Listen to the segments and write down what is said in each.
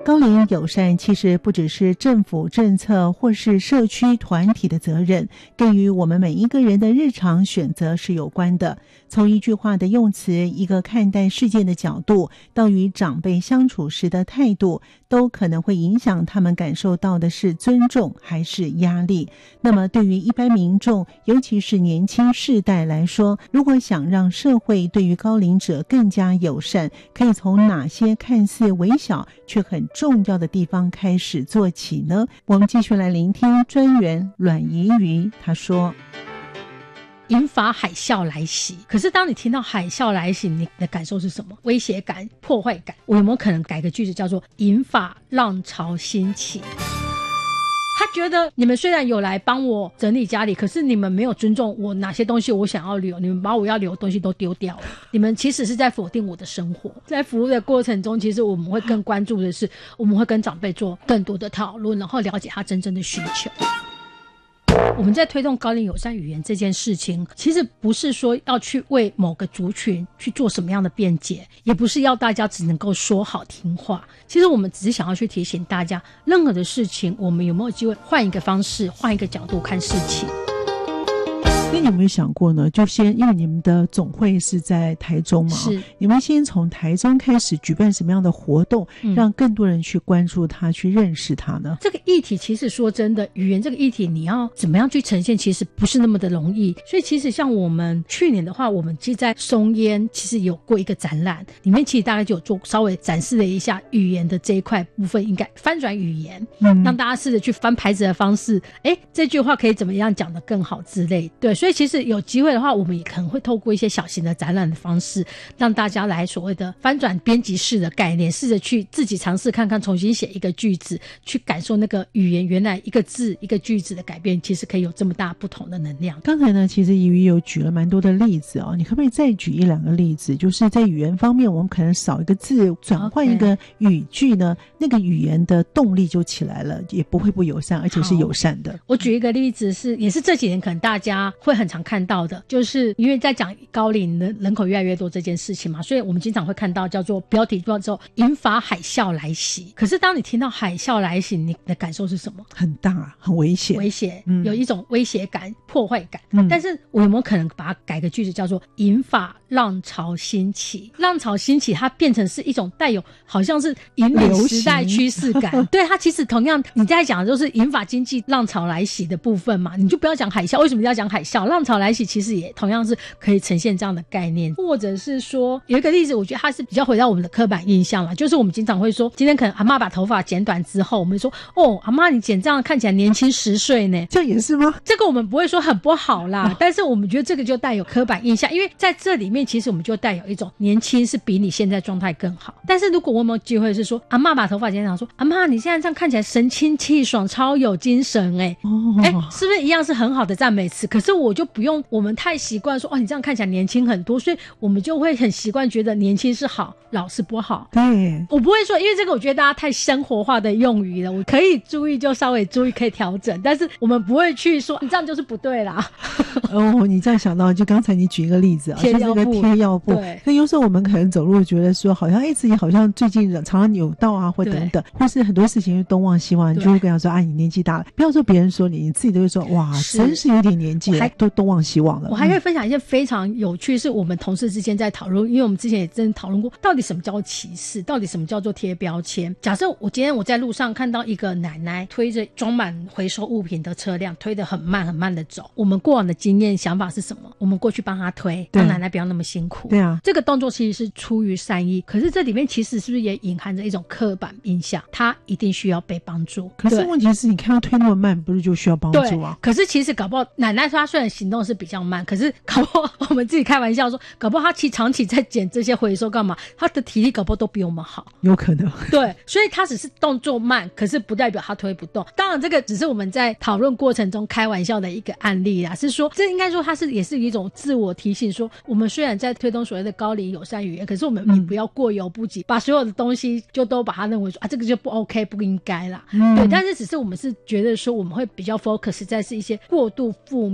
高龄友善其实不只是政府政策或是社区团体的责任，更与我们每一个人的日常选择是有关的。从一句话的用词，一个看待事件的角度，到与长辈相处时的态度，都可能会影响他们感受到的是尊重还是压力。那么对于一般民众，尤其是年轻世代来说，如果想让社会对于高龄者更加友善，可以从哪些看似微小却很重要的地方开始做起呢？我们继续来聆听专员阮怡瑜他说， 引发海啸来袭，可是当你听到海啸来袭，你的感受是什么？威胁感、破坏感。我有没有可能改个句子叫做引发浪潮兴起？他觉得你们虽然有来帮我整理家里，可是你们没有尊重我哪些东西我想要留，你们把我要留的东西都丢掉了，你们其实是在否定我的生活。在服务的过程中，其实我们会更关注的是，我们会跟长辈做更多的讨论，然后了解他真正的需求。我们在推动高龄友善语言这件事情，其实不是说要去为某个族群去做什么样的辩解，也不是要大家只能够说好听话。其实我们只是想要去提醒大家，任何的事情我们有没有机会换一个方式，换一个角度看事情。 那你有没有想过呢？就先因为你们的总会是在台中嘛， 是你们先从台中开始举办什么样的活动，让更多人去关注它，去认识它呢？ 这个议题其实说真的，语言这个议题你要怎么样去呈现，其实不是那么的容易。所以其实像我们去年的话，我们其实在松烟其实有过一个展览，里面其实大概就有做稍微展示了一下语言的这一块部分，应该翻转语言，让大家试着去翻牌子的方式，这句话可以怎么样讲得更好之类。对，所以其实有机会的话，我们也可能会透过一些小型的展览的方式，让大家来所谓的翻转编辑式的概念，试着去自己尝试看看，重新写一个句子，去感受那个语言原来一个字一个句子的改变，其实可以有这么大不同的能量。 刚才呢，其实怡瑜有举了蛮多的例子哦，你可不可以再举一两个例子？就是在语言方面，我们可能少一个字，转换一个语句呢，那个语言的动力就起来了，也不会不友善，而且是友善的。 我举一个例子也是这几年可能大家会很常看到的，就是因为在讲高龄的人口越来越多这件事情嘛，所以我们经常会看到叫做标题叫做引发海啸来袭。可是当你听到海啸来袭，你的感受是什么？ 很大，很危险， 有一种威胁感、破坏感。但是我有没有可能把它改个句子叫做引发浪潮兴起？浪潮兴起它变成是一种带有好像是引领时代趋势感。对，它其实同样你在讲的就是引发经济浪潮来袭的部分嘛，你就不要讲海啸。为什么要讲海啸？浪潮来袭其实也同样是可以呈现这样的概念。或者是说有一个例子，我觉得它是比较回到我们的刻板印象啦，就是我们经常会说，今天可能阿嬷把头发剪短之后，我们说阿嬷你剪这样看起来年轻10岁呢， 这样也是吗？ 这个我们不会说很不好啦，但是我们觉得这个就带有刻板印象，因为在这里面其实我们就带有一种年轻是比你现在状态更好。但是如果我们有机会是说阿嬷把头发剪短，说阿嬷你现在这样看起来神清气爽，超有精神是不是一样是很好的赞美词？可是我就不用我们太习惯说你这样看起来年轻很多，所以我们就会很习惯觉得年轻是好，老是不好。 对， 我不会说，因为这个我觉得大家太生活化的用语了，我可以注意就稍微注意，可以调整，但是我们不会去说你这样就是不对啦。 你这样想到，就刚才你举一个例子啊，像这个贴药布， 对， 所以有时候我们可能走路觉得说好像自己好像最近常常扭到啊，或等等，或是很多事情东望西望，你就会跟他说你年纪大了，不要说别人说你自己都会说哇真是有点年纪了，都东望西望了。 我还可以分享一些非常有趣，是我们同事之间在讨论，因为我们之前也真的讨论过，到底什么叫歧视，到底什么叫做贴标签。假设今天我在路上看到一个奶奶推着装满回收物品的车辆，推得很慢很慢的走，我们过往的经验想法是什么？我们过去帮她推，让奶奶不要那么辛苦。 对啊， 这个动作其实是出于善意，可是这里面其实是不是也隐含着一种刻板印象，她一定需要被帮助。 可是问题是你看她推那么慢，不是就需要帮助啊？ 可是其实搞不好奶奶说她虽然行动是比较慢，可是搞不好我们自己开玩笑说，搞不好她其实长期在捡这些回收干嘛，她的体力搞不好都比我们好， 有可能。 对，所以她只是动作慢，可是不代表她推不动。当然这个只是我们在讨论过程中开玩笑的一个案例啦，是说这应该说它也是一种自我提醒，说我们虽然在推动所谓的高龄友善语言，可是我们你不要过犹不及，把所有的东西就都把它认为说这个就不 OK 不应该啦。对，但是只是我们是觉得说我们会比较 focus 在是一些过度负面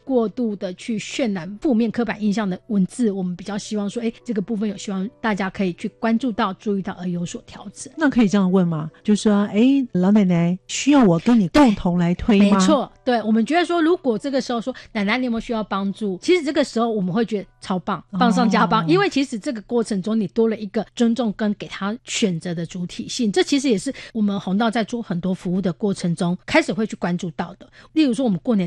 过度的去渲染负面刻板印象的文字，我们比较希望说这个部分有希望大家可以去关注到注意到而有所调整。 那可以这样问吗？就是说老奶奶需要我跟你共同来推吗？ 没错，对，我们觉得说如果这个时候说奶奶你有没有需要帮助，其实这个时候我们会觉得超棒，棒上加棒，因为其实这个过程中你多了一个尊重跟给他选择的主体性，这其实也是我们弘道在做很多服务的过程中开始会去关注到的。例如说我们过年